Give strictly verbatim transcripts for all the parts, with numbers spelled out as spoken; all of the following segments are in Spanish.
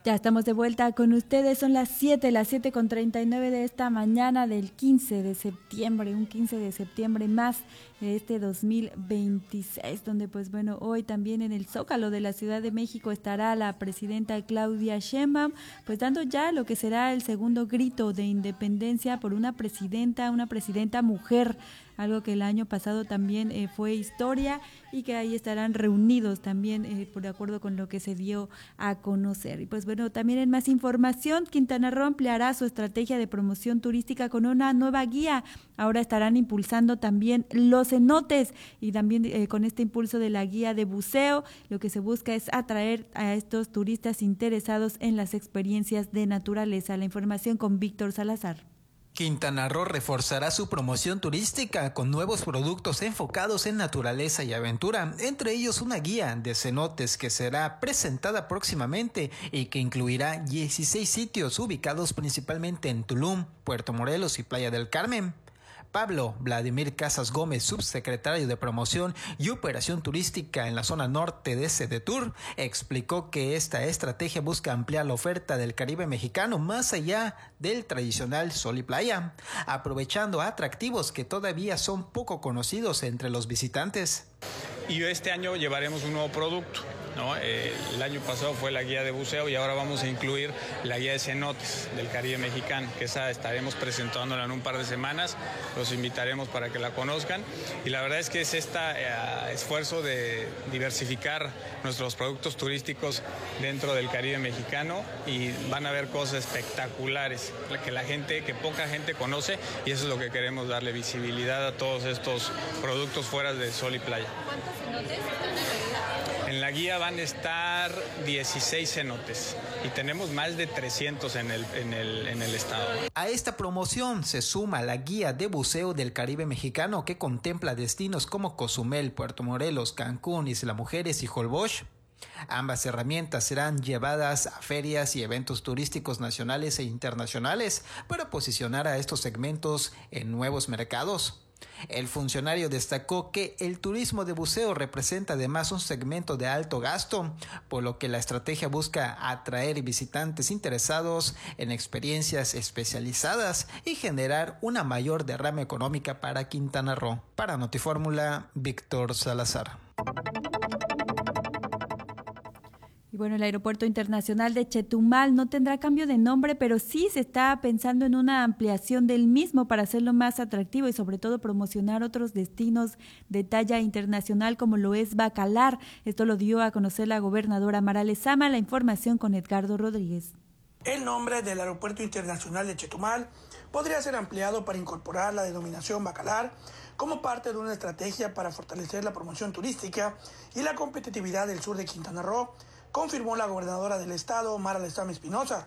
Ya estamos de vuelta con ustedes, son las siete, las siete con treinta y nueve de esta mañana del quince de septiembre, un quince de septiembre más de este dos mil veintiséis, donde pues bueno, hoy también en el Zócalo de la Ciudad de México estará la presidenta Claudia Sheinbaum, pues dando ya lo que será el segundo grito de independencia por una presidenta, una presidenta mujer, algo que el año pasado también eh, fue historia y que ahí estarán reunidos también eh, por acuerdo con lo que se dio a conocer. Y pues bueno, también en más información, Quintana Roo ampliará su estrategia de promoción turística con una nueva guía. Ahora estarán impulsando también los cenotes y también eh, con este impulso de la guía de buceo, lo que se busca es atraer a estos turistas interesados en las experiencias de naturaleza. La información con Víctor Salazar. Quintana Roo reforzará su promoción turística con nuevos productos enfocados en naturaleza y aventura, entre ellos una guía de cenotes que será presentada próximamente y que incluirá dieciséis sitios ubicados principalmente en Tulum, Puerto Morelos y Playa del Carmen. Pablo Vladimir Casas Gómez, subsecretario de Promoción y Operación Turística en la zona norte de Sedetur, explicó que esta estrategia busca ampliar la oferta del Caribe mexicano más allá del tradicional sol y playa, aprovechando atractivos que todavía son poco conocidos entre los visitantes. Y este año llevaremos un nuevo producto, ¿no? Eh, el año pasado fue la guía de buceo y ahora vamos a incluir la guía de cenotes del Caribe mexicano, que esa estaremos presentándola en un par de semanas, los invitaremos para que la conozcan y la verdad es que es este eh, esfuerzo de diversificar nuestros productos turísticos dentro del Caribe mexicano y van a ver cosas espectaculares que la gente, que poca gente conoce y eso es lo que queremos, darle visibilidad a todos estos productos fuera de sol y playa. ¿Cuántos cenotes están en la guía? En la guía van a estar dieciséis cenotes y tenemos más de trescientos en el, en el, en el estado. A esta promoción se suma la guía de buceo del Caribe mexicano que contempla destinos como Cozumel, Puerto Morelos, Cancún, Isla Mujeres y Holbox. Ambas herramientas serán llevadas a ferias y eventos turísticos nacionales e internacionales para posicionar a estos segmentos en nuevos mercados. El funcionario destacó que el turismo de buceo representa además un segmento de alto gasto, por lo que la estrategia busca atraer visitantes interesados en experiencias especializadas y generar una mayor derrama económica para Quintana Roo. Para Notifórmula, Víctor Salazar. Y bueno, el Aeropuerto Internacional de Chetumal no tendrá cambio de nombre, pero sí se está pensando en una ampliación del mismo para hacerlo más atractivo y sobre todo promocionar otros destinos de talla internacional como lo es Bacalar. Esto lo dio a conocer la gobernadora Mara Lezama. La información con Edgardo Rodríguez. El nombre del Aeropuerto Internacional de Chetumal podría ser ampliado para incorporar la denominación Bacalar como parte de una estrategia para fortalecer la promoción turística y la competitividad del sur de Quintana Roo, confirmó la gobernadora del estado, Mara Lezama Espinosa.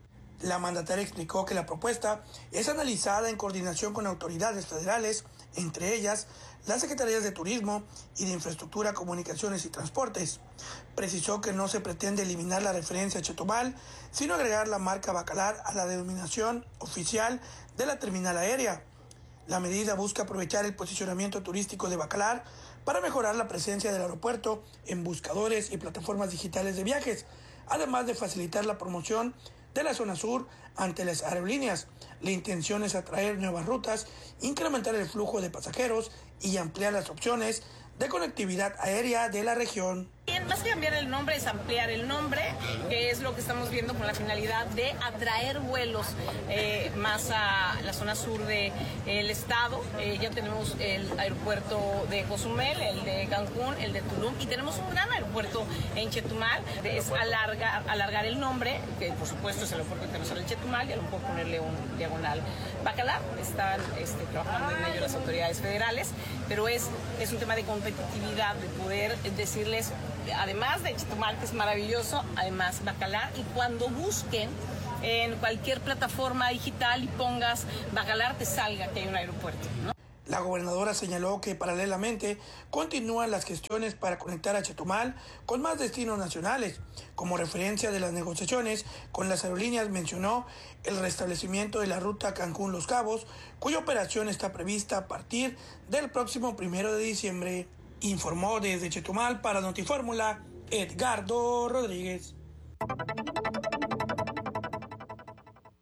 La mandataria explicó que la propuesta es analizada en coordinación con autoridades federales, entre ellas las Secretarías de Turismo y de Infraestructura, Comunicaciones y Transportes. Precisó que no se pretende eliminar la referencia a Chetumal, sino agregar la marca Bacalar a la denominación oficial de la terminal aérea. La medida busca aprovechar el posicionamiento turístico de Bacalar para mejorar la presencia del aeropuerto en buscadores y plataformas digitales de viajes, además de facilitar la promoción de la zona sur ante las aerolíneas. La intención es atraer nuevas rutas, incrementar el flujo de pasajeros y ampliar las opciones de conectividad aérea de la región. Más que cambiar el nombre es ampliar el nombre, que es lo que estamos viendo con la finalidad de atraer vuelos eh, más a la zona sur del de, estado. Eh, ya tenemos el aeropuerto de Cozumel, el de Cancún, el de Tulum y tenemos un gran aeropuerto en Chetumal. Es alargar, alargar el nombre, que por supuesto es el aeropuerto internacional de Chetumal, y a lo mejor ponerle un diagonal Bacalar. Están este, trabajando en ello las autoridades federales, pero es, es un tema de competitividad, de poder decirles, además de Chetumal, que es maravilloso, además Bacalar, y cuando busquen en cualquier plataforma digital y pongas Bacalar, te salga que hay un aeropuerto, ¿no? La gobernadora señaló que paralelamente continúan las gestiones para conectar a Chetumal con más destinos nacionales. Como referencia de las negociaciones con las aerolíneas mencionó el restablecimiento de la ruta Cancún-Los Cabos, cuya operación está prevista a partir del próximo primero de diciembre. Informó desde Chetumal para Notifórmula Edgardo Rodríguez.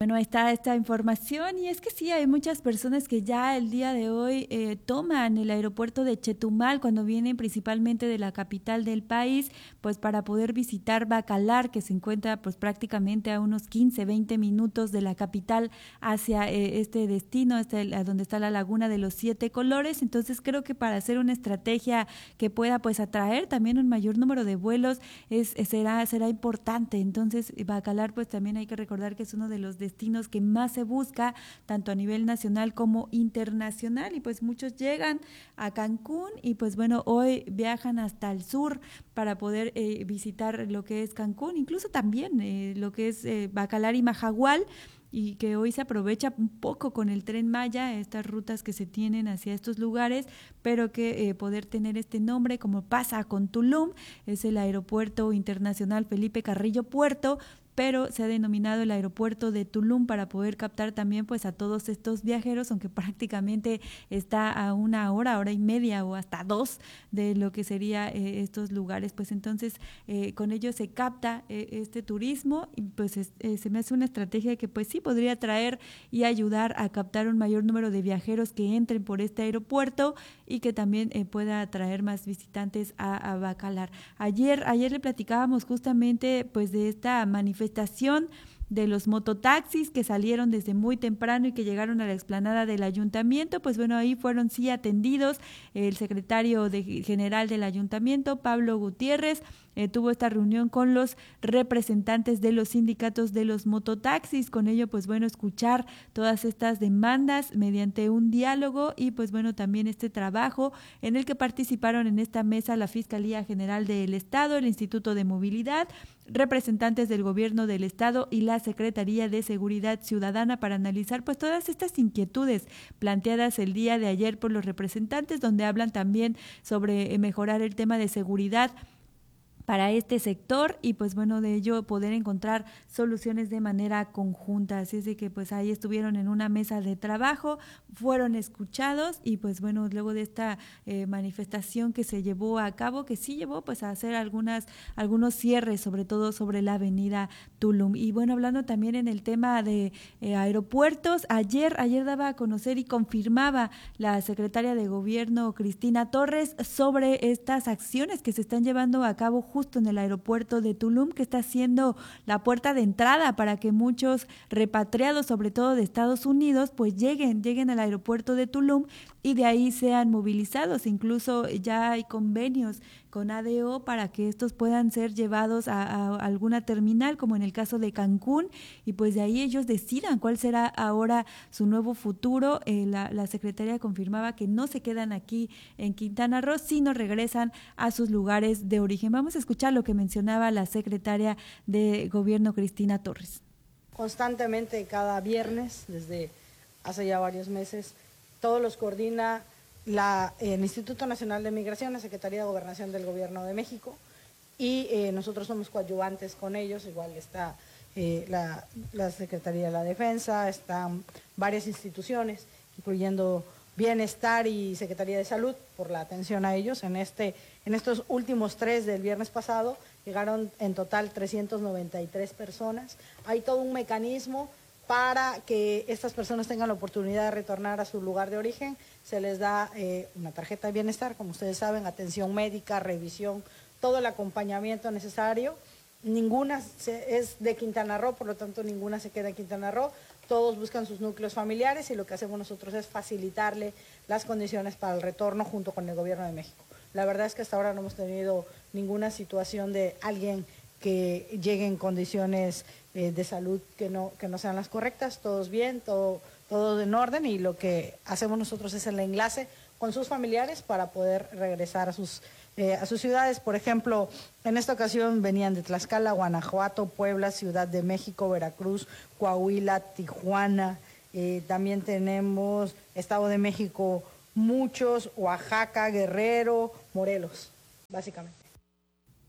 Bueno, ahí está esta información y es que sí, hay muchas personas que ya el día de hoy eh, toman el aeropuerto de Chetumal cuando vienen principalmente de la capital del país, pues para poder visitar Bacalar, que se encuentra pues prácticamente a unos quince, veinte minutos de la capital hacia eh, este destino, este, donde está la Laguna de los Siete Colores. Entonces creo que para hacer una estrategia que pueda pues atraer también un mayor número de vuelos es, será, será importante. Entonces Bacalar pues también hay que recordar que es uno de los destinos destinos que más se busca, tanto a nivel nacional como internacional, y pues muchos llegan a Cancún y pues bueno, hoy viajan hasta el sur para poder eh, visitar lo que es Cancún, incluso también eh, lo que es eh, Bacalar y Majahual, y que hoy se aprovecha un poco con el Tren Maya, estas rutas que se tienen hacia estos lugares, pero que eh, poder tener este nombre, como pasa con Tulum, es el Aeropuerto Internacional Felipe Carrillo Puerto, pero se ha denominado el aeropuerto de Tulum para poder captar también pues a todos estos viajeros, aunque prácticamente está a una hora, hora y media o hasta dos de lo que sería eh, estos lugares, pues entonces eh, con ello se capta eh, este turismo y pues es, eh, se me hace una estrategia que pues sí podría traer y ayudar a captar un mayor número de viajeros que entren por este aeropuerto y que también eh, pueda atraer más visitantes a, a Bacalar. Ayer, ayer le platicábamos justamente pues de esta manifestación manifestación de los mototaxis que salieron desde muy temprano y que llegaron a la explanada del ayuntamiento, pues bueno, ahí fueron sí atendidos. El secretario de, general del ayuntamiento, Pablo Gutiérrez, eh, tuvo esta reunión con los representantes de los sindicatos de los mototaxis, con ello pues bueno, escuchar todas estas demandas mediante un diálogo y pues bueno, también este trabajo en el que participaron en esta mesa la Fiscalía General del Estado, el Instituto de Movilidad, representantes del gobierno del estado y la Secretaría de Seguridad Ciudadana para analizar pues todas estas inquietudes planteadas el día de ayer por los representantes, donde hablan también sobre mejorar el tema de seguridad para este sector y pues bueno, de ello poder encontrar soluciones de manera conjunta. Así es de que pues ahí estuvieron en una mesa de trabajo, fueron escuchados y pues bueno, luego de esta eh, manifestación que se llevó a cabo, que sí llevó pues a hacer algunas algunos cierres, sobre todo sobre la avenida Tulum. Y bueno, hablando también en el tema de eh, aeropuertos, ayer, ayer daba a conocer y confirmaba la secretaria de Gobierno, Cristina Torres, sobre estas acciones que se están llevando a cabo justo en el aeropuerto de Tulum, que está siendo la puerta de entrada para que muchos repatriados, sobre todo de Estados Unidos, pues lleguen, lleguen al aeropuerto de Tulum y de ahí sean movilizados. Incluso ya hay convenios con A D O para que estos puedan ser llevados a, a alguna terminal, como en el caso de Cancún, y pues de ahí ellos decidan cuál será ahora su nuevo futuro. Eh, la, la secretaria confirmaba que no se quedan aquí en Quintana Roo, sino regresan a sus lugares de origen. Vamos a escuchar lo que mencionaba la secretaria de Gobierno, Cristina Torres. Constantemente, cada viernes, desde hace ya varios meses, todos los coordina la, el Instituto Nacional de Migración, la Secretaría de Gobernación del Gobierno de México, y eh, nosotros somos coadyuvantes con ellos. Igual está eh, la, la Secretaría de la Defensa, están varias instituciones, incluyendo Bienestar y Secretaría de Salud, por la atención a ellos. En, este, en estos últimos tres del viernes pasado llegaron en total trescientas noventa y tres personas. Hay todo un mecanismo para que estas personas tengan la oportunidad de retornar a su lugar de origen. Se les da eh, una tarjeta de bienestar, como ustedes saben, atención médica, revisión, todo el acompañamiento necesario. Ninguna se, es de Quintana Roo, por lo tanto ninguna se queda en Quintana Roo. Todos buscan sus núcleos familiares y lo que hacemos nosotros es facilitarle las condiciones para el retorno junto con el Gobierno de México. La verdad es que hasta ahora no hemos tenido ninguna situación de alguien que llegue en condiciones eh, de salud que no, que no sean las correctas. Todos bien, todo, todo en orden, y lo que hacemos nosotros es el enlace con sus familiares para poder regresar a sus, eh, a sus ciudades. Por ejemplo, en esta ocasión venían de Tlaxcala, Guanajuato, Puebla, Ciudad de México, Veracruz, Coahuila, Tijuana. Eh, también tenemos Estado de México, muchos, Oaxaca, Guerrero, Morelos, básicamente.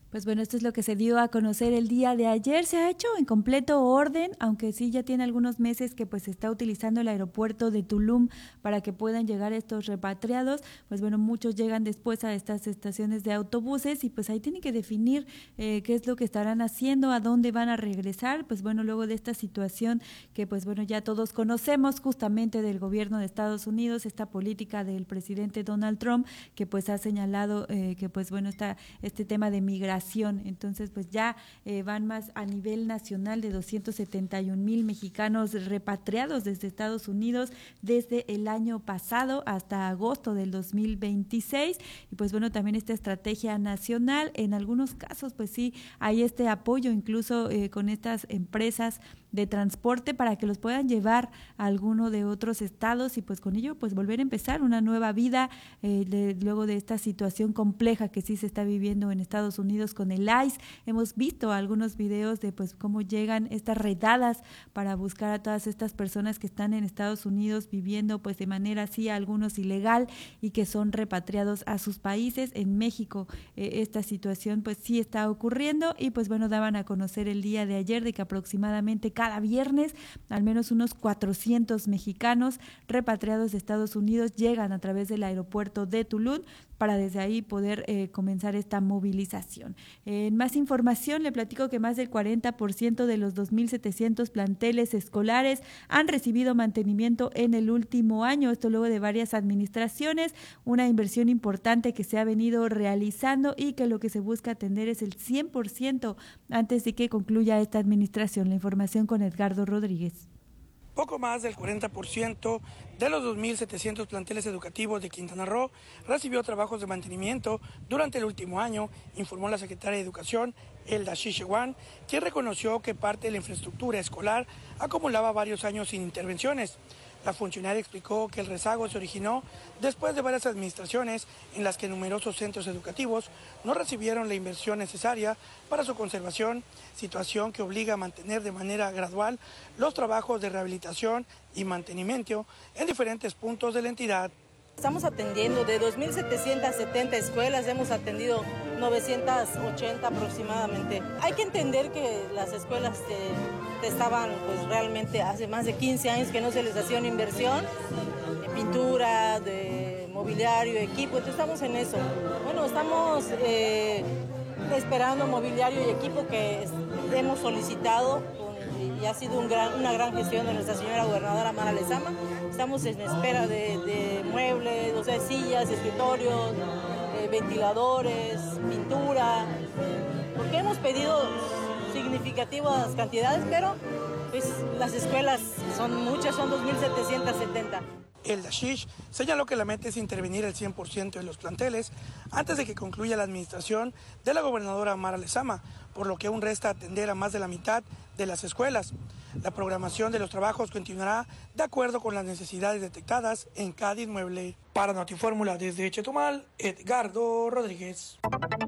Pues bueno, esto es lo que se dio a conocer el día de ayer. Se ha hecho en completo orden, aunque sí ya tiene algunos meses que pues se está utilizando el aeropuerto de Tulum para que puedan llegar estos repatriados. Pues bueno, muchos llegan después a estas estaciones de autobuses y pues ahí tienen que definir eh, qué es lo que estarán haciendo, a dónde van a regresar. Pues bueno, luego de esta situación que pues bueno ya todos conocemos justamente del gobierno de Estados Unidos, esta política del presidente Donald Trump que pues ha señalado eh, que pues bueno está este tema de migración. Entonces, pues ya eh, van más a nivel nacional de doscientos setenta y un mil mexicanos repatriados desde Estados Unidos desde el año pasado hasta agosto del dos mil veintiséis. Y pues bueno, también esta estrategia nacional, en algunos casos, pues sí, hay este apoyo incluso eh, con estas empresas de transporte para que los puedan llevar a alguno de otros estados y pues con ello pues volver a empezar una nueva vida eh, de, luego de esta situación compleja que sí se está viviendo en Estados Unidos con el ICE. Hemos visto algunos videos de pues cómo llegan estas redadas para buscar a todas estas personas que están en Estados Unidos viviendo pues de manera así, algunos ilegal y que son repatriados a sus países. En México eh, esta situación pues sí está ocurriendo y pues bueno, daban a conocer el día de ayer de que aproximadamente cada viernes al menos unos cuatrocientos mexicanos repatriados de Estados Unidos llegan a través del aeropuerto de Tulum para desde ahí poder eh, comenzar esta movilización. En más información le platico que más del cuarenta por ciento de los dos mil setecientos planteles escolares han recibido mantenimiento en el último año, esto luego de varias administraciones, una inversión importante que se ha venido realizando y que lo que se busca atender es el cien por ciento antes de que concluya esta administración. La información con Edgardo Rodríguez. Poco más del cuarenta por ciento de los dos mil setecientos planteles educativos de Quintana Roo recibió trabajos de mantenimiento durante el último año, informó la secretaria de Educación, Elda Shishewan, quien reconoció que parte de la infraestructura escolar acumulaba varios años sin intervenciones. La funcionaria explicó que el rezago se originó después de varias administraciones en las que numerosos centros educativos no recibieron la inversión necesaria para su conservación, situación que obliga a mantener de manera gradual los trabajos de rehabilitación y mantenimiento en diferentes puntos de la entidad. Estamos atendiendo de dos mil setecientas setenta escuelas, hemos atendido novecientas ochenta aproximadamente. Hay que entender que las escuelas eh, estaban pues realmente hace más de quince años que no se les hacía una inversión de pintura, de mobiliario, equipo, entonces estamos en eso. Bueno, estamos eh, esperando mobiliario y equipo que hemos solicitado y ha sido un gran, una gran gestión de nuestra señora gobernadora Mara Lezama. Estamos en espera de, de muebles, o sea, sillas, escritorios, eh, ventiladores, pintura, porque hemos pedido significativas cantidades, pero pues, las escuelas son muchas, son dos mil setecientas setenta. El Dashish señaló que la meta es intervenir el cien por ciento de los planteles antes de que concluya la administración de la gobernadora Mara Lezama, por lo que aún resta atender a más de la mitad de las escuelas. La programación de los trabajos continuará de acuerdo con las necesidades detectadas en cada inmueble. Para Notifórmula desde Chetumal, Edgardo Rodríguez.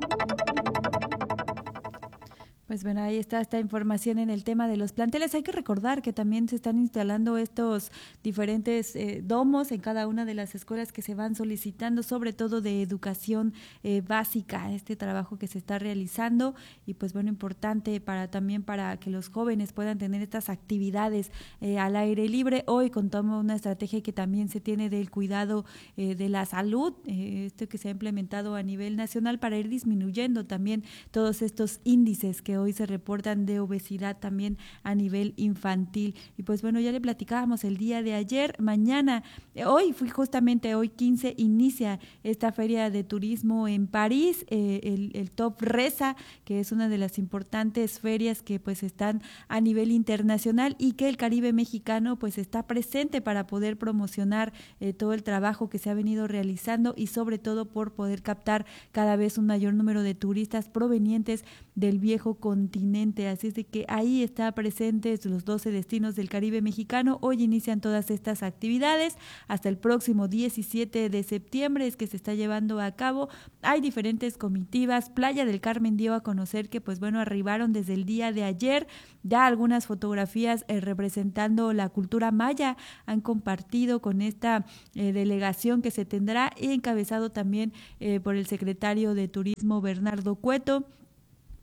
Pues bueno, ahí está esta información en el tema de los planteles. Hay que recordar que también se están instalando estos diferentes eh, domos en cada una de las escuelas que se van solicitando, sobre todo de educación eh, básica, este trabajo que se está realizando y pues bueno, importante para también para que los jóvenes puedan tener estas actividades eh, al aire libre. Hoy contamos una estrategia que también se tiene del cuidado eh, de la salud, eh, esto que se ha implementado a nivel nacional para ir disminuyendo también todos estos índices que hoy se reportan de obesidad también a nivel infantil. Y pues bueno, ya le platicábamos el día de ayer, mañana, hoy fui justamente hoy quince, inicia esta feria de turismo en París, eh, el, el Top Reza, que es una de las importantes ferias que pues están a nivel internacional y que el Caribe mexicano pues está presente para poder promocionar eh, todo el trabajo que se ha venido realizando y sobre todo por poder captar cada vez un mayor número de turistas provenientes del viejo continente, así es de que ahí está presentes los doce destinos del Caribe mexicano. Hoy inician todas estas actividades hasta el próximo diecisiete de septiembre es que se está llevando a cabo. Hay diferentes comitivas. Playa del Carmen dio a conocer que pues bueno, arribaron desde el día de ayer ya algunas fotografías eh, representando la cultura maya, han compartido con esta eh, delegación que se tendrá encabezado también eh, por el secretario de Turismo Bernardo Cueto.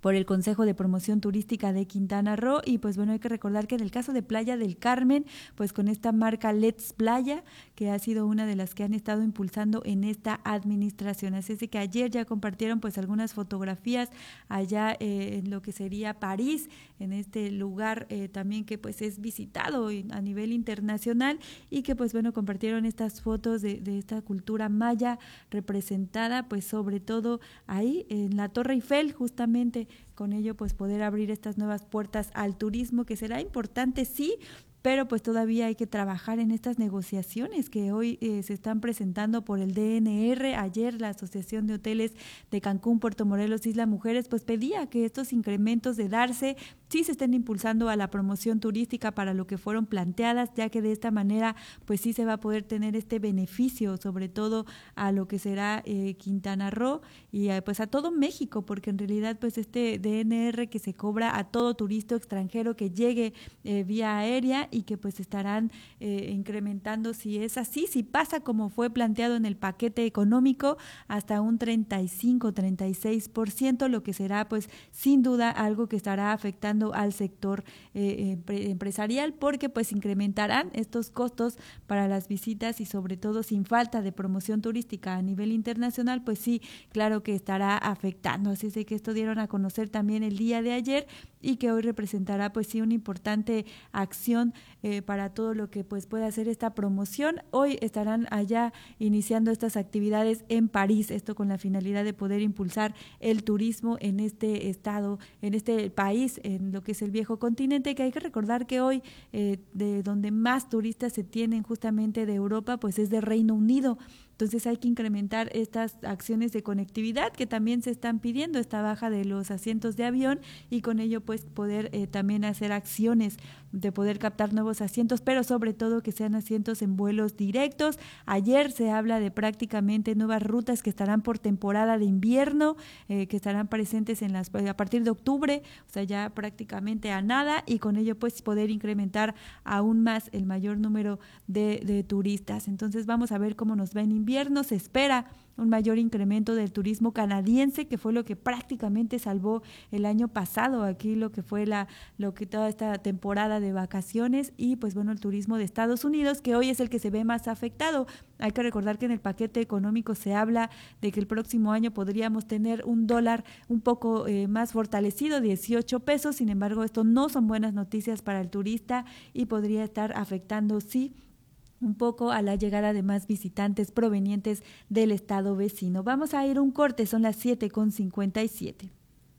por el Consejo de Promoción Turística de Quintana Roo. Y pues bueno, hay que recordar que en el caso de Playa del Carmen, pues con esta marca Let's Playa, que ha sido una de las que han estado impulsando en esta administración. Así es de que ayer ya compartieron pues algunas fotografías allá eh, en lo que sería París, en este lugar eh, también que pues es visitado a nivel internacional, y que pues bueno, compartieron estas fotos de, de esta cultura maya representada pues sobre todo ahí en la Torre Eiffel, justamente con ello pues poder abrir estas nuevas puertas al turismo, que será importante, sí, pero pues todavía hay que trabajar en estas negociaciones que hoy eh, se están presentando por el D N R. Ayer la Asociación de Hoteles de Cancún, Puerto Morelos, Isla Mujeres, pues pedía que estos incrementos de darse sí se estén impulsando a la promoción turística para lo que fueron planteadas, ya que de esta manera pues sí se va a poder tener este beneficio, sobre todo a lo que será eh, Quintana Roo y a, pues a todo México, porque en realidad pues este D N R que se cobra a todo turista extranjero que llegue eh, vía aérea, y que pues estarán eh, incrementando, si es así, si pasa como fue planteado en el paquete económico, hasta un treinta y cinco, treinta y seis por ciento, lo que será pues sin duda algo que estará afectando al sector eh, empresarial, porque pues incrementarán estos costos para las visitas, y sobre todo sin falta de promoción turística a nivel internacional, pues sí, claro que estará afectando. Así es de que esto dieron a conocer también el día de ayer, y que hoy representará pues sí una importante acción eh, para todo lo que pues pueda hacer esta promoción. Hoy estarán allá iniciando estas actividades en París, esto con la finalidad de poder impulsar el turismo en este estado, en este país, en lo que es el viejo continente, que hay que recordar que hoy eh, de donde más turistas se tienen justamente de Europa, pues es de Reino Unido. Entonces hay que incrementar estas acciones de conectividad que también se están pidiendo, esta baja de los asientos de avión, y con ello pues poder eh, también hacer acciones de poder captar nuevos asientos, pero sobre todo que sean asientos en vuelos directos. Ayer se habla de prácticamente nuevas rutas que estarán por temporada de invierno, eh, que estarán presentes en las a partir de octubre, o sea ya prácticamente a nada, y con ello pues poder incrementar aún más el mayor número de, de turistas. Entonces vamos a ver cómo nos va en invierno. Se espera un mayor incremento del turismo canadiense, que fue lo que prácticamente salvó el año pasado aquí lo que fue la lo que toda esta temporada de vacaciones, y pues bueno, el turismo de Estados Unidos, que hoy es el que se ve más afectado. Hay que recordar que en el paquete económico se habla de que el próximo año podríamos tener un dólar un poco eh, más fortalecido, dieciocho pesos. Sin embargo, esto no son buenas noticias para el turista y podría estar afectando, sí, un poco a la llegada de más visitantes provenientes del estado vecino. Vamos a ir a un corte, son las siete con cincuenta y siete.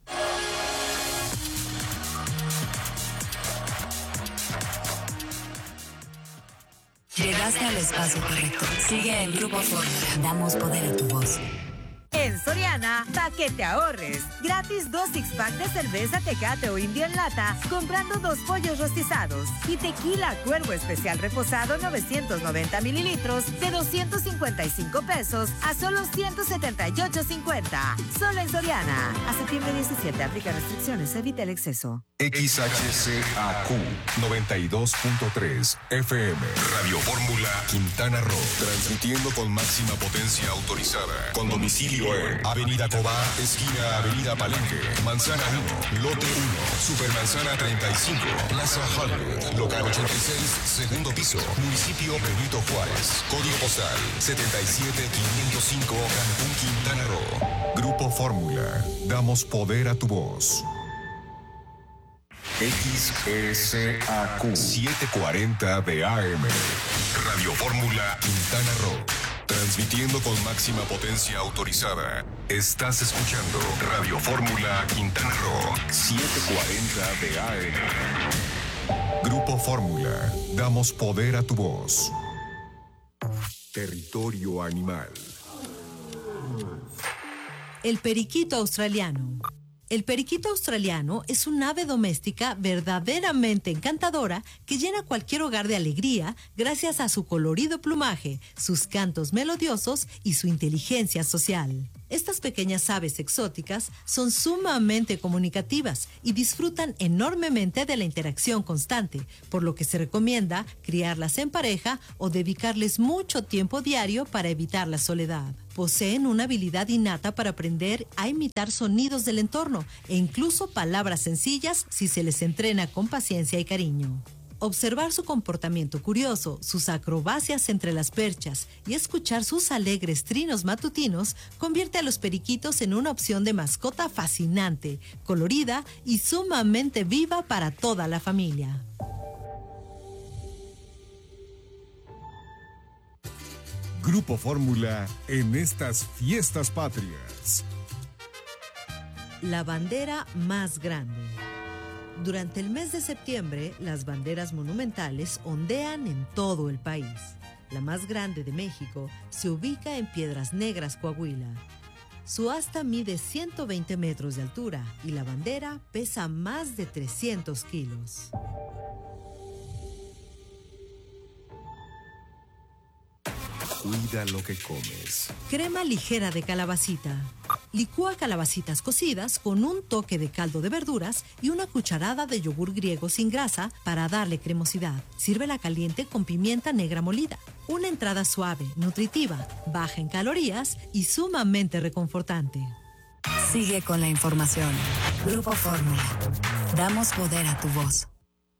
Llegaste al espacio correcto. Sigue el Grupo Fórmula. Damos poder a tu voz. En Soriana, pa' que te ahorres. Gratis dos six-pack de cerveza Tecate o Indio en lata, comprando dos pollos rostizados. Y tequila Cuervo Especial Reposado novecientos noventa mililitros de doscientos cincuenta y cinco pesos a solo ciento setenta y ocho cincuenta. Solo en Soriana. A septiembre diecisiete, aplica restricciones, evita el exceso. X H C A Q noventa y dos punto tres F M. Radio Fórmula Quintana Roo. Transmitiendo con máxima potencia autorizada. Con domicilio en Avenida Cobá, esquina Avenida Palenque, Manzana uno, Lote uno, Supermanzana treinta y cinco, Plaza Hollywood, Local ochenta y seis, segundo piso, Municipio Benito Juárez. Código postal setenta y siete quinientos cinco, Cancún, Quintana Roo. Grupo Fórmula. Damos poder a tu voz. X S A Q setecientos cuarenta de A M. Radio Fórmula Quintana Roo. Transmitiendo con máxima potencia autorizada. Estás escuchando Radio Fórmula Quintana Roo setecientos cuarenta de A M. Grupo Fórmula. Damos poder a tu voz. Territorio animal. El periquito australiano. El periquito australiano es un ave doméstica verdaderamente encantadora que llena cualquier hogar de alegría gracias a su colorido plumaje, sus cantos melodiosos y su inteligencia social. Estas pequeñas aves exóticas son sumamente comunicativas y disfrutan enormemente de la interacción constante, por lo que se recomienda criarlas en pareja o dedicarles mucho tiempo diario para evitar la soledad. Poseen una habilidad innata para aprender a imitar sonidos del entorno e incluso palabras sencillas si se les entrena con paciencia y cariño. Observar su comportamiento curioso, sus acrobacias entre las perchas y escuchar sus alegres trinos matutinos convierte a los periquitos en una opción de mascota fascinante, colorida y sumamente viva para toda la familia. Grupo Fórmula en estas fiestas patrias. La bandera más grande. Durante el mes de septiembre, las banderas monumentales ondean en todo el país. La más grande de México se ubica en Piedras Negras, Coahuila. Su asta mide ciento veinte metros de altura y la bandera pesa más de trescientos kilos. Cuida lo que comes. Crema ligera de calabacita. Licúa calabacitas cocidas con un toque de caldo de verduras y una cucharada de yogur griego sin grasa para darle cremosidad. Sírvela caliente con pimienta negra molida. Una entrada suave, nutritiva, baja en calorías y sumamente reconfortante. Sigue con la información. Grupo Fórmula. Damos poder a tu voz.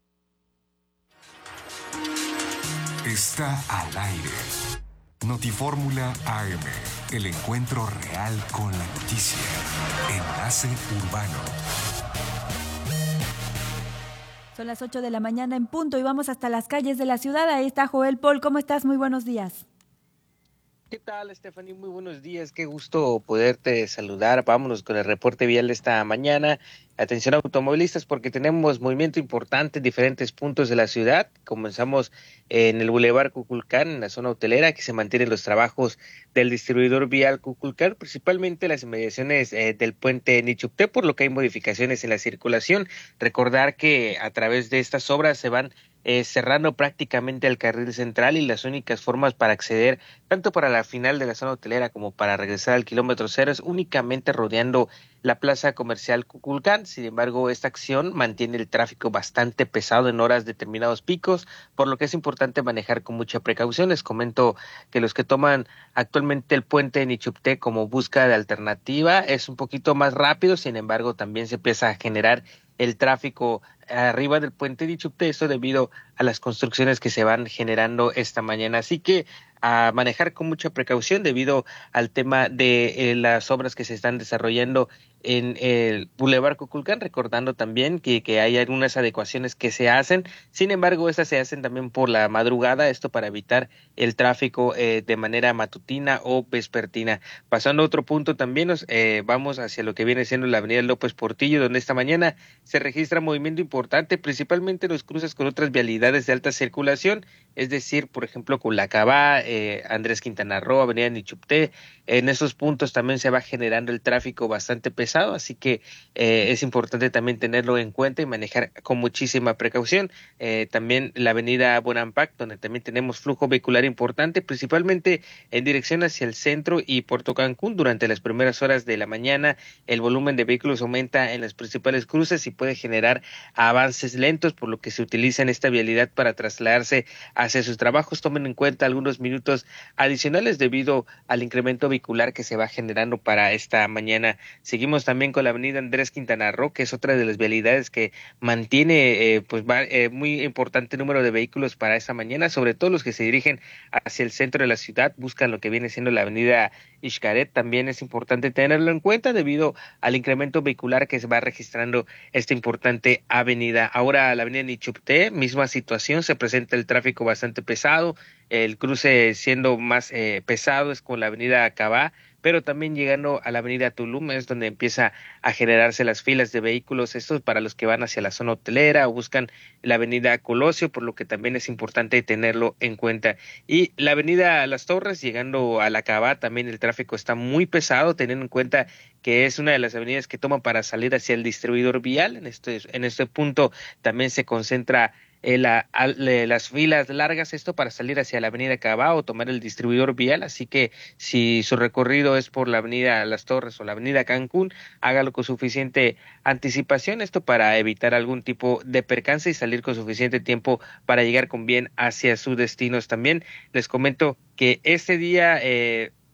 Está al aire. Notifórmula A M, el encuentro real con la noticia. Enlace Urbano. Son las ocho de la mañana en punto y vamos hasta las calles de la ciudad. Ahí está Joel Paul. ¿Cómo estás? Muy buenos días. ¿Qué tal, Stephanie? Muy buenos días. Qué gusto poderte saludar. Vámonos con el reporte vial de esta mañana. Atención automovilistas porque tenemos movimiento importante en diferentes puntos de la ciudad. Comenzamos en el Boulevard Cuculcán, en la zona hotelera, que se mantienen los trabajos del distribuidor vial Cuculcán, principalmente las inmediaciones eh, del puente Nichupté, por lo que hay modificaciones en la circulación. Recordar que a través de estas obras se van Eh, cerrando prácticamente el carril central y las únicas formas para acceder tanto para la final de la zona hotelera como para regresar al kilómetro cero es únicamente rodeando la plaza comercial Cuculcán. Sin embargo, esta acción mantiene el tráfico bastante pesado en horas determinados picos, por lo que es importante manejar con mucha precaución. Les comento que los que toman actualmente el puente de Nichupté como búsqueda de alternativa es un poquito más rápido, sin embargo también se empieza a generar el tráfico arriba del puente de Nichupté, esto debido a las construcciones que se van generando esta mañana. Así que a manejar con mucha precaución debido al tema de eh, las obras que se están desarrollando en el Boulevard Cuculcán, recordando también que, que hay algunas adecuaciones que se hacen, sin embargo estas se hacen también por la madrugada, esto para evitar el tráfico eh, de manera matutina o vespertina. Pasando a otro punto también, nos eh, vamos hacia lo que viene siendo la avenida López Portillo, donde esta mañana se registra movimiento importante, principalmente los cruces con otras vialidades de alta circulación, es decir, por ejemplo, con la Cabá, eh, Andrés Quintana Roo, avenida Nichupté. En esos puntos también se va generando el tráfico bastante pesado, así que eh, es importante también tenerlo en cuenta y manejar con muchísima precaución. Eh, también la avenida Bonampak, donde también tenemos flujo vehicular importante, principalmente en dirección hacia el centro y Puerto Cancún. Durante las primeras horas de la mañana, el volumen de vehículos aumenta en las principales cruces y puede generar avances lentos, por lo que se utiliza en esta vialidad para trasladarse hacia sus trabajos. Tomen en cuenta algunos minutos adicionales debido al incremento vehicular que se va generando para esta mañana. Seguimos también con la avenida Andrés Quintana Roo, que es otra de las vialidades que mantiene eh, pues va, eh, muy importante número de vehículos para esta mañana, sobre todo los que se dirigen hacia el centro de la ciudad, buscan lo que viene siendo la avenida Xcaret. También es importante tenerlo en cuenta debido al incremento vehicular que se va registrando esta importante avenida. Ahora la avenida Nichupté, misma situación, se presenta el tráfico bastante pesado, el cruce siendo más eh, pesado es con la avenida Cabá, pero también llegando a la avenida Tulum es donde empieza a generarse las filas de vehículos, estos para los que van hacia la zona hotelera o buscan la avenida Colosio, por lo que también es importante tenerlo en cuenta. Y la avenida Las Torres, llegando a la Cabá, también el tráfico está muy pesado, teniendo en cuenta que es una de las avenidas que toman para salir hacia el distribuidor vial. En este, en este punto también se concentra Eh, la, a, le, las filas largas, esto para salir hacia la avenida Cabá o tomar el distribuidor vial, así que si su recorrido es por la avenida Las Torres o la avenida Cancún, hágalo con suficiente anticipación, esto para evitar algún tipo de percance y salir con suficiente tiempo para llegar con bien hacia sus destinos. También les comento que este día eh,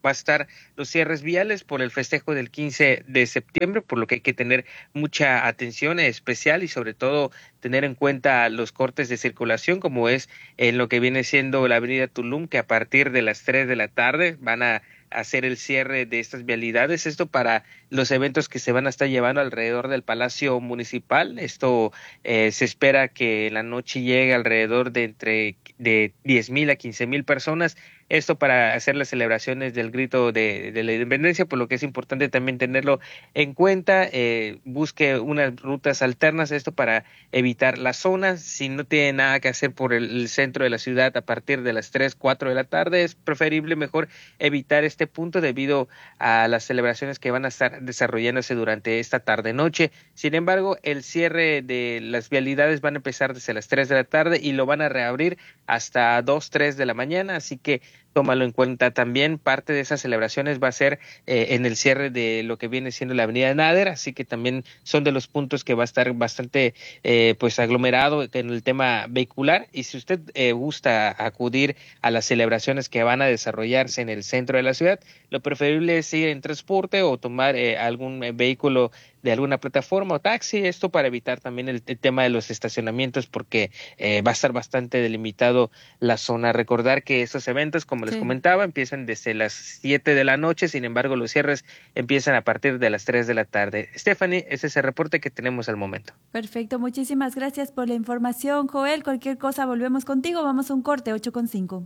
va a estar los cierres viales por el festejo del quince de septiembre, por lo que hay que tener mucha atención especial y sobre todo tener en cuenta los cortes de circulación, como es en lo que viene siendo la avenida Tulum, que a partir de las tres de la tarde van a hacer el cierre de estas vialidades, esto para los eventos que se van a estar llevando alrededor del Palacio Municipal. Esto eh, se espera que la noche llegue alrededor de entre de diez mil a quince mil personas, esto para hacer las celebraciones del grito de, de la independencia, por lo que es importante también tenerlo en cuenta. Eh, busque unas rutas alternas, esto para evitar las zonas. Si no tiene nada que hacer por el, el centro de la ciudad a partir de las tres, cuatro de la tarde, es preferible mejor evitar este punto debido a las celebraciones que van a estar desarrollándose durante esta tarde-noche. Sin embargo, el cierre de las vialidades van a empezar desde las tres de la tarde y lo van a reabrir hasta dos, tres de la mañana, así que tómalo en cuenta también. Parte de esas celebraciones va a ser eh, en el cierre de lo que viene siendo la avenida Nader, así que también son de los puntos que va a estar bastante eh, pues aglomerado en el tema vehicular. Y si usted eh, gusta acudir a las celebraciones que van a desarrollarse en el centro de la ciudad, lo preferible es ir en transporte o tomar eh, algún eh, vehículo de alguna plataforma o taxi, esto para evitar también el, el tema de los estacionamientos, porque eh, va a estar bastante delimitado la zona. Recordar que estos eventos, como les sí. comentaba, empiezan desde las siete de la noche, sin embargo los cierres empiezan a partir de las tres de la tarde. Stephanie, ese es el reporte que tenemos al momento. Perfecto, muchísimas gracias por la información, Joel. Cualquier cosa volvemos contigo, vamos a un corte, ocho con cinco.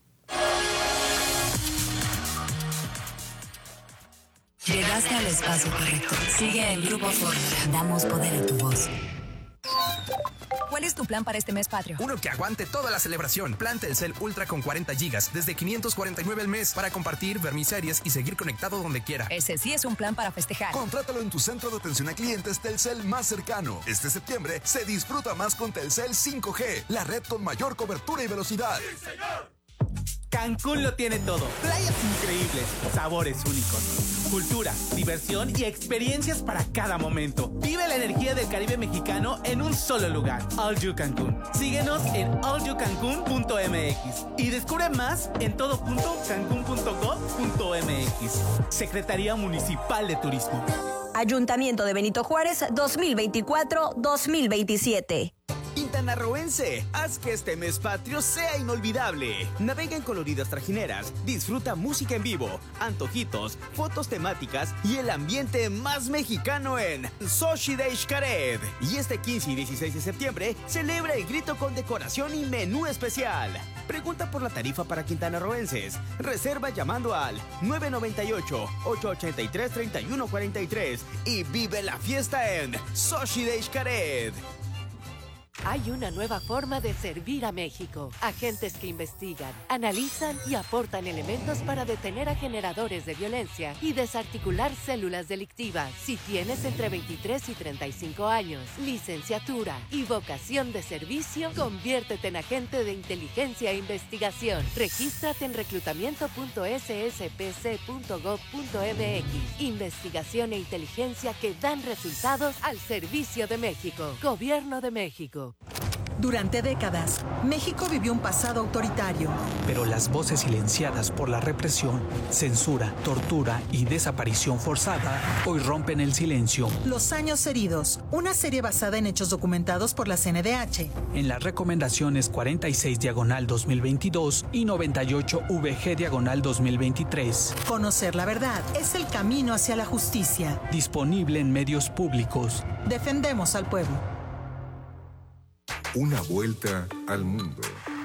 Llegaste al espacio correcto. Sigue el Grupo Fórmula. Damos poder a tu voz. ¿Cuál es tu plan para este mes patrio? Uno que aguante toda la celebración. Plan Telcel Ultra con cuarenta gigas desde quinientos cuarenta y nueve al mes para compartir, ver mis series y seguir conectado donde quiera. Ese sí es un plan para festejar. Contrátalo en tu centro de atención a clientes Telcel más cercano. Este septiembre se disfruta más con Telcel cinco G, la red con mayor cobertura y velocidad. ¡Sí, señor! Cancún lo tiene todo. Playas increíbles, sabores únicos, cultura, diversión y experiencias para cada momento. Vive la energía del Caribe mexicano en un solo lugar. All You Cancún. Síguenos en all you cancún punto m x y descubre más en todo punto cancún punto gov punto m x. Secretaría Municipal de Turismo. Ayuntamiento de Benito Juárez dos mil veinticuatro dos mil veintisiete. Quintanarroense, haz que este mes patrio sea inolvidable. Navega en coloridas trajineras, disfruta música en vivo, antojitos, fotos temáticas y el ambiente más mexicano en Xochitl de Xcaret. Y este quince y dieciséis de septiembre, celebra el grito con decoración y menú especial. Pregunta por la tarifa para quintanarroenses. Reserva llamando al nueve nueve ocho, ocho ocho tres, tres uno cuatro tres y vive la fiesta en Xochitl de Xcaret. Hay una nueva forma de servir a México. Agentes que investigan, analizan y aportan elementos para detener a generadores de violencia y desarticular células delictivas. Si tienes entre veintitrés y treinta y cinco años, licenciatura y vocación de servicio, conviértete en agente de inteligencia e investigación. Regístrate en reclutamiento punto s s p c punto gov punto m x. Investigación e inteligencia que dan resultados al servicio de México. Gobierno de México. Durante décadas, México vivió un pasado autoritario. Pero las voces silenciadas por la represión, censura, tortura y desaparición forzada hoy rompen el silencio. Los años heridos, una serie basada en hechos documentados por la C N D H. En las recomendaciones cuarenta y seis diagonal dos mil veintidós y noventa y ocho V G diagonal dos mil veintitrés. Conocer la verdad es el camino hacia la justicia. Disponible en medios públicos. Defendemos al pueblo. Una vuelta al mundo.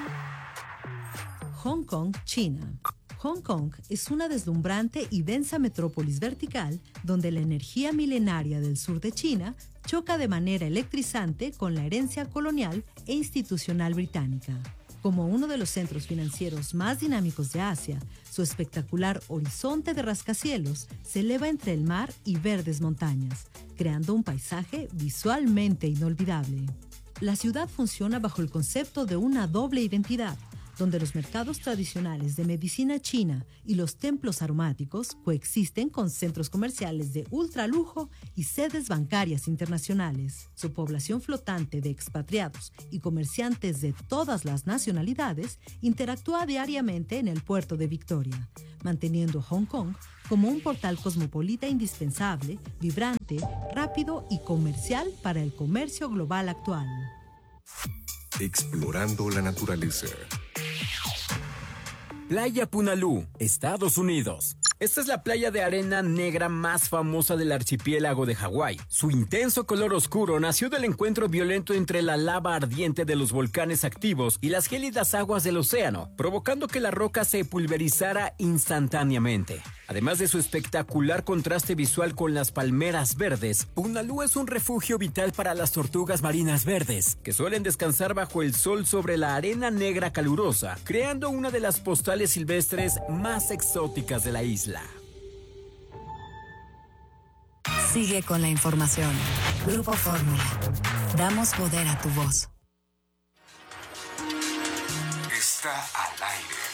Hong Kong, China. Hong Kong es una deslumbrante y densa metrópolis vertical donde la energía milenaria del sur de China choca de manera electrizante con la herencia colonial e institucional británica. Como uno de los centros financieros más dinámicos de Asia, su espectacular horizonte de rascacielos se eleva entre el mar y verdes montañas, creando un paisaje visualmente inolvidable. La ciudad funciona bajo el concepto de una doble identidad, donde los mercados tradicionales de medicina china y los templos aromáticos coexisten con centros comerciales de ultralujo y sedes bancarias internacionales. Su población flotante de expatriados y comerciantes de todas las nacionalidades interactúa diariamente en el puerto de Victoria, manteniendo a Hong Kong como un portal cosmopolita indispensable, vibrante, rápido y comercial para el comercio global actual. Explorando la naturaleza. Playa Punalú, Estados Unidos. Esta es la playa de arena negra más famosa del archipiélago de Hawái. Su intenso color oscuro nació del encuentro violento entre la lava ardiente de los volcanes activos y las gélidas aguas del océano, provocando que la roca se pulverizara instantáneamente. Además de su espectacular contraste visual con las palmeras verdes, Punalú es un refugio vital para las tortugas marinas verdes, que suelen descansar bajo el sol sobre la arena negra calurosa, creando una de las postales silvestres más exóticas de la isla. Sigue con la información. Grupo Fórmula. Damos poder a tu voz. Está al aire.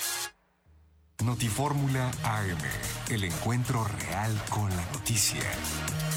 Notifórmula A M, el encuentro real con la noticia.